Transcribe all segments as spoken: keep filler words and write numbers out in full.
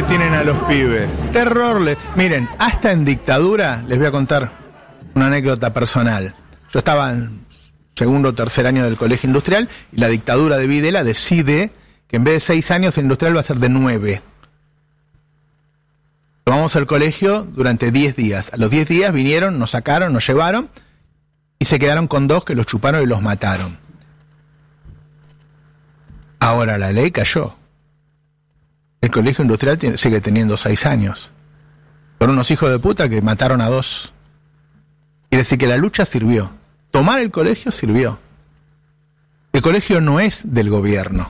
tienen a los pibes. Terror. Le... Miren, hasta en dictadura, les voy a contar una anécdota personal. Yo estaba en segundo o tercer año del colegio industrial y la dictadura de Videla decide que en vez de seis años el industrial va a ser de nueve. Tomamos al colegio durante diez días. A los diez días vinieron, nos sacaron, nos llevaron y se quedaron con dos que los chuparon y los mataron. Ahora la ley cayó. El colegio industrial tiene, sigue teniendo seis años. Por unos hijos de puta que mataron a dos. Quiere decir que la lucha sirvió. Tomar el colegio sirvió. El colegio no es del gobierno.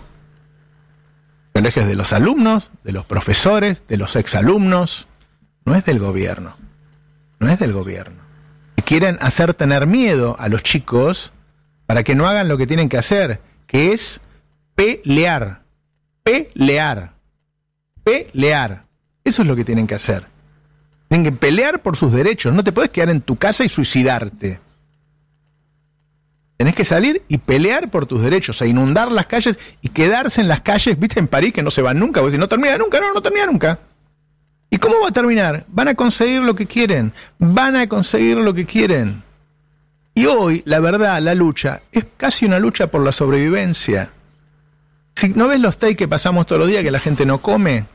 El colegio es de los alumnos, de los profesores, de los exalumnos. No es del gobierno. No es del gobierno. Y quieren hacer tener miedo a los chicos para que no hagan lo que tienen que hacer, que es pelear. Pelear. Pelear. Eso es lo que tienen que hacer. Tienen que pelear por sus derechos. No te puedes quedar en tu casa y suicidarte. Tenés que salir y pelear por tus derechos, a inundar las calles y quedarse en las calles, viste, en París, que no se van nunca, vos decís, no termina nunca, no, no termina nunca. ¿Y cómo va a terminar? Van a conseguir lo que quieren, van a conseguir lo que quieren. Y hoy, la verdad, la lucha es casi una lucha por la sobrevivencia. Si no ves los takes que pasamos todos los días que la gente no come,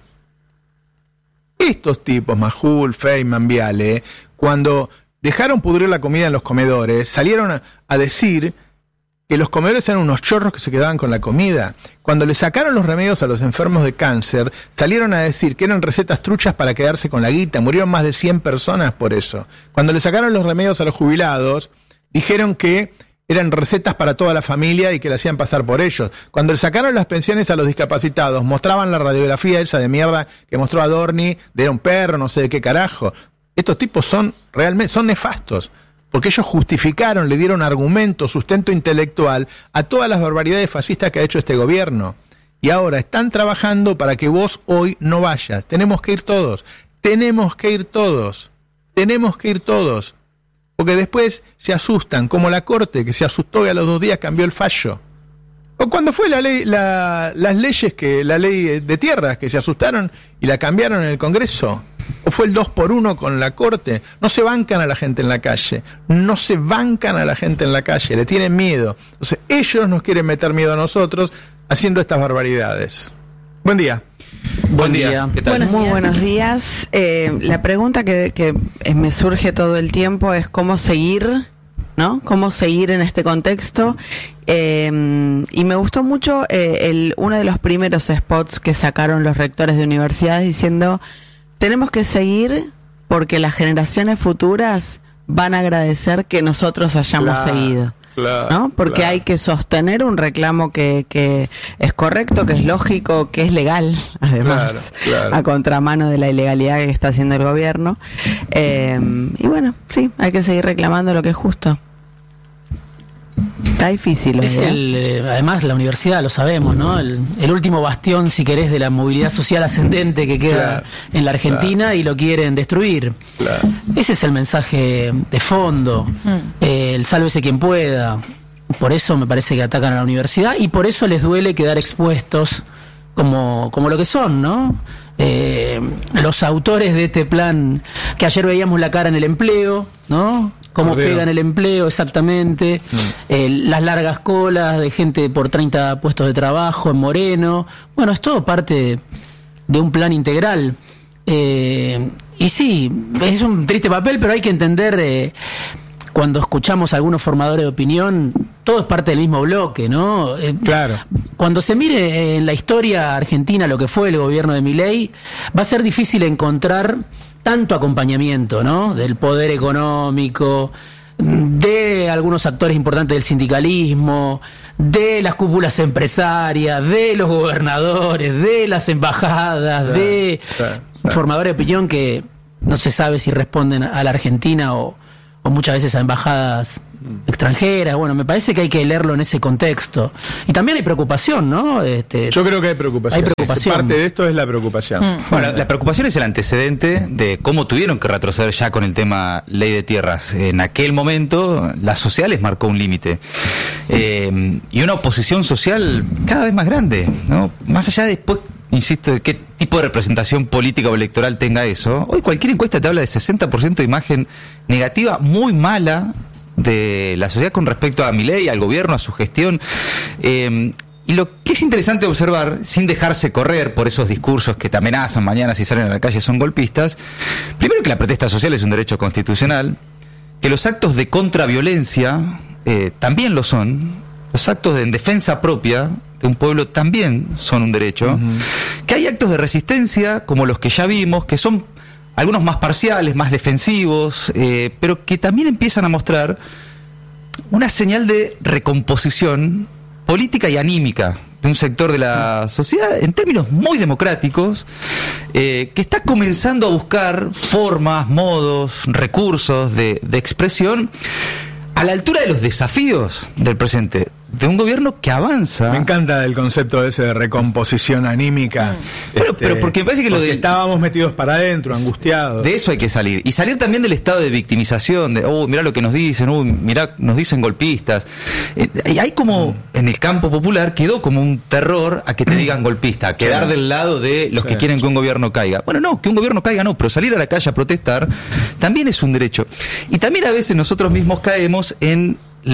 estos tipos, Majul, Feynman, Viale, cuando dejaron pudrir la comida en los comedores, salieron a, a decir que los comedores eran unos chorros que se quedaban con la comida. Cuando le sacaron los remedios a los enfermos de cáncer, salieron a decir que eran recetas truchas para quedarse con la guita. Murieron más de cien personas por eso. Cuando le sacaron los remedios a los jubilados, dijeron que eran recetas para toda la familia y que le hacían pasar por ellos. Cuando le sacaron las pensiones a los discapacitados, mostraban la radiografía esa de mierda que mostró Adorni, de era un perro, no sé de qué carajo. Estos tipos son realmente son nefastos, porque ellos justificaron, le dieron argumento, sustento intelectual a todas las barbaridades fascistas que ha hecho este gobierno. Y ahora están trabajando para que vos hoy no vayas. Tenemos que ir todos, tenemos que ir todos, tenemos que ir todos. Porque después se asustan, como la Corte, que se asustó y a los dos días cambió el fallo. O cuando fue la ley, la, las leyes, que la ley de tierras, que se asustaron y la cambiaron en el Congreso. O fue el dos por uno con la Corte. No se bancan a la gente en la calle. No se bancan a la gente en la calle. Le tienen miedo. Entonces ellos nos quieren meter miedo a nosotros haciendo estas barbaridades. Buen día. Buen día. ¿Qué tal? Buenos Muy días. buenos días. Eh, la pregunta que, que me surge todo el tiempo es cómo seguir, ¿no? Cómo seguir en este contexto. Eh, y me gustó mucho eh, el, uno de los primeros spots que sacaron los rectores de universidades diciendo: tenemos que seguir porque las generaciones futuras van a agradecer que nosotros hayamos claro, seguido. Claro, ¿no? Porque claro. hay que sostener un reclamo que, que es correcto, que es lógico, que es legal, además, claro, claro. a contramano de la ilegalidad que está haciendo el gobierno. Eh, y bueno, sí, hay que seguir reclamando lo que es justo. Está difícil. Es el, eh, además, la universidad, lo sabemos, ¿no? El, el último bastión, si querés, de la movilidad social ascendente que queda claro, en la Argentina claro. y lo quieren destruir. Claro. Ese es el mensaje de fondo. Mm. Eh, el sálvese quien pueda. Por eso me parece que atacan a la universidad y por eso les duele quedar expuestos como, como lo que son, ¿no? Eh, los autores de este plan, que ayer veíamos la cara en el empleo, ¿no? Cómo Cordero. pegan el empleo exactamente, mm. eh, las largas colas de gente por treinta puestos de trabajo en Moreno. Bueno, es todo parte de un plan integral. Eh, y sí, es un triste papel, pero hay que entender, eh, cuando escuchamos a algunos formadores de opinión, todo es parte del mismo bloque, ¿no? Eh, claro. Cuando se mire en la historia argentina lo que fue el gobierno de Milei, va a ser difícil encontrar tanto acompañamiento, ¿no? Del poder económico, de algunos actores importantes del sindicalismo, de las cúpulas empresarias, de los gobernadores, de las embajadas, claro, de claro, claro. formadores de opinión que no se sabe si responden a la Argentina o, o muchas veces a embajadas extranjeras. Bueno, me parece que hay que leerlo en ese contexto. Y también hay preocupación, ¿no? Este, Yo creo que hay preocupación. Hay preocupación. Parte de esto es la preocupación. Mm. Bueno, la preocupación es el antecedente de cómo tuvieron que retroceder ya con el tema ley de tierras. En aquel momento, la sociedad les marcó un límite. Eh, y una oposición social cada vez más grande, ¿no? Más allá de después insisto, de qué tipo de representación política o electoral tenga eso. Hoy cualquier encuesta te habla de sesenta por ciento de imagen negativa, muy mala, de la sociedad con respecto a Milei, al gobierno, a su gestión. Eh, y lo que es interesante observar, sin dejarse correr por esos discursos que te amenazan mañana si salen a la calle son golpistas, primero que la protesta social es un derecho constitucional, que los actos de contraviolencia eh, también lo son, los actos de en defensa propia de un pueblo también son un derecho, uh-huh. que hay actos de resistencia como los que ya vimos, que son algunos más parciales, más defensivos, eh, pero que también empiezan a mostrar una señal de recomposición política y anímica de un sector de la sociedad en términos muy democráticos, eh, que está comenzando a buscar formas, modos, recursos de, de expresión a la altura de los desafíos del presente, de un gobierno que avanza. Me encanta el concepto ese de recomposición anímica. Mm. Pero, este, pero porque me parece que lo de... estábamos metidos para adentro, angustiados. De eso hay que salir. Y salir también del estado de victimización, de, oh, mirá lo que nos dicen, oh, mirá, nos dicen golpistas. Eh, y hay como, mm. en el campo popular, quedó como un terror a que te digan golpista, a quedar sí. del lado de los sí. que quieren que un gobierno caiga. Bueno, no, que un gobierno caiga no, pero salir a la calle a protestar también es un derecho. Y también a veces nosotros mismos caemos en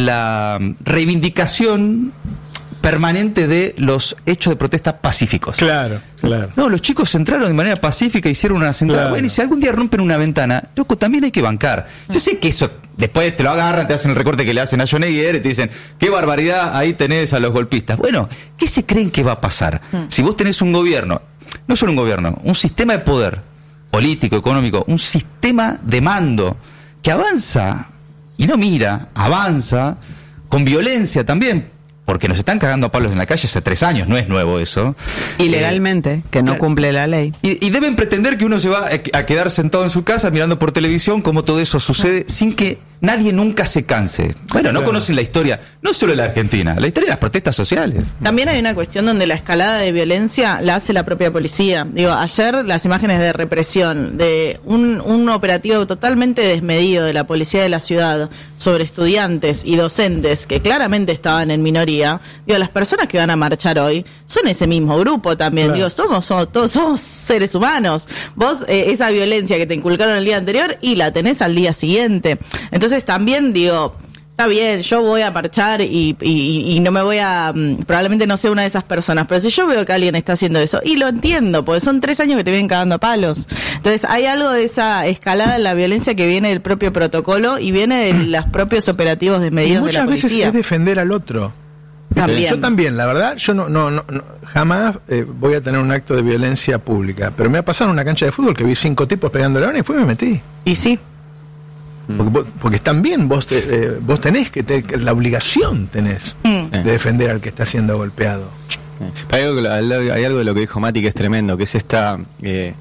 la reivindicación permanente de los hechos de protesta pacíficos. Claro, claro. No, los chicos entraron de manera pacífica, hicieron una sentada. Claro. Bueno, y si algún día rompen una ventana, loco, también hay que bancar. Yo sé que eso, después te lo agarran, te hacen el recorte que le hacen a John Aguirre y te dicen, qué barbaridad, ahí tenés a los golpistas. Bueno, ¿qué se creen que va a pasar? Mm. Si vos tenés un gobierno, no solo un gobierno, un sistema de poder político, económico, un sistema de mando que avanza y no mira, avanza, con violencia también, porque nos están cagando a palos en la calle hace tres años, no es nuevo eso. Ilegalmente, eh, que no claro. cumple la ley. Y, y deben pretender que uno se va a quedar sentado en su casa mirando por televisión como todo eso sucede sin que nadie nunca se canse. Bueno, no conocen la historia, no solo de la Argentina, la historia de las protestas sociales. También hay una cuestión donde la escalada de violencia la hace la propia policía. Digo, ayer las imágenes de represión, de un, un operativo totalmente desmedido de la policía de la ciudad sobre estudiantes y docentes que claramente estaban en minoría. Digo, las personas que van a marchar hoy son ese mismo grupo también. Claro. Digo, somos, somos, todos somos seres humanos. Vos, eh, esa violencia que te inculcaron el día anterior y la tenés al día siguiente. Entonces también digo, está bien, yo voy a marchar y, y, y no me voy a, probablemente no sea una de esas personas, pero si yo veo que alguien está haciendo eso, y lo entiendo, porque son tres años que te vienen cagando a palos. Entonces hay algo de esa escalada en la violencia que viene del propio protocolo y viene de los propios operativos de medidas de la policía. Muchas veces es defender al otro. También. Yo también, la verdad, yo no, no, no, no jamás eh, voy a tener un acto de violencia pública, pero me ha pasado en una cancha de fútbol que vi cinco tipos pegando leones y fui y me metí. Y sí. Porque, porque también vos te, eh, vos tenés que te, la obligación tenés mm. de defender al que está siendo golpeado. Hay algo, hay algo de lo que dijo Mati que es tremendo, que es esta eh,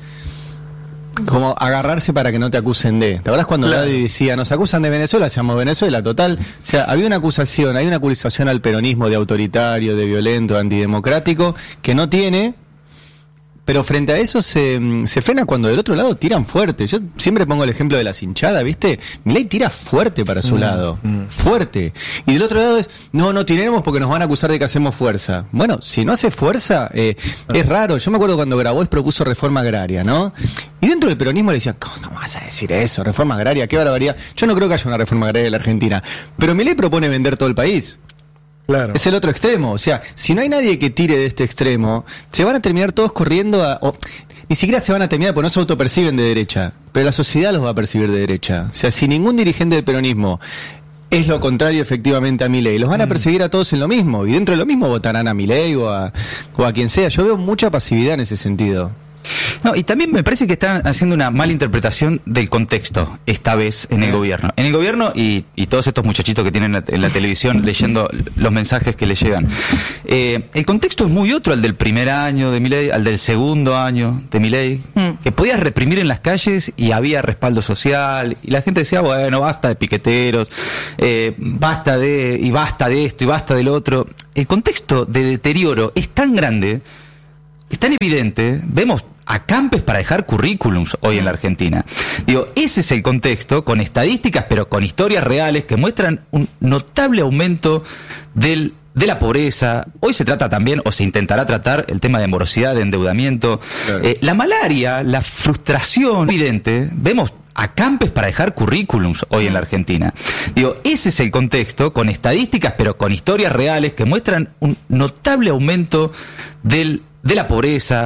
como agarrarse para que no te acusen de. ¿Te acuerdas cuando claro. Daddy decía, nos acusan de Venezuela, seamos Venezuela? Total, o sea, había una acusación, hay una acusación al peronismo de autoritario, de violento, de antidemocrático, que no tiene. Pero frente a eso se, se frena cuando del otro lado tiran fuerte. Yo siempre pongo el ejemplo de las hinchadas, ¿viste? Milei tira fuerte para su mm, lado, mm. fuerte. Y del otro lado es, no, no tiremos porque nos van a acusar de que hacemos fuerza. Bueno, si no hace fuerza, eh, es raro. Yo me acuerdo cuando Grabois propuso reforma agraria, ¿no? Y dentro del peronismo le decían, ¿cómo, cómo vas a decir eso? Reforma agraria, qué barbaridad. Yo no creo que haya una reforma agraria en la Argentina. Pero Milei propone vender todo el país. Claro. Es el otro extremo, o sea, si no hay nadie que tire de este extremo, se van a terminar todos corriendo a, o, ni siquiera se van a terminar porque no se autoperciben de derecha, pero la sociedad los va a percibir de derecha. O sea, si ningún dirigente del peronismo es lo contrario efectivamente a Milei, los van a perseguir a todos en lo mismo, y dentro de lo mismo votarán a Milei o a, o a quien sea. Yo veo mucha pasividad en ese sentido. No, y también me parece que están haciendo una mala interpretación del contexto, esta vez en el gobierno. En el gobierno y, y todos estos muchachitos que tienen la, en la televisión leyendo los mensajes que les llegan. Eh, el contexto es muy otro al del primer año de Milei, al del segundo año de Milei, mm. que podías reprimir en las calles y había respaldo social, y la gente decía, bueno, basta de piqueteros, eh, basta de, y basta de esto, y basta del otro. El contexto de deterioro es tan grande, es tan evidente, vemos acampes para dejar currículums hoy en la Argentina. Digo, ese es el contexto, con estadísticas, pero con historias reales que muestran un notable aumento del de la pobreza. Hoy se trata también, o se intentará tratar, el tema de morosidad, de endeudamiento. Claro. Eh, la malaria, la frustración evidente, vemos acampes para dejar currículums hoy en la Argentina. Digo, ese es el contexto, con estadísticas, pero con historias reales que muestran un notable aumento del, de la pobreza,